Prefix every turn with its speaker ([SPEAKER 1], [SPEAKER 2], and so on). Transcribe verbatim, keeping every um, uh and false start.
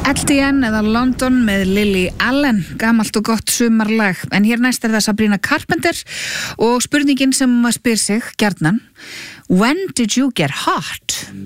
[SPEAKER 1] L D N eða London með Lily Allen, gamalt og gott sumarlag. En hér næst er það Sabrina Carpenter og spurningin sem maður spyr sig gjarnan: When did you get hot?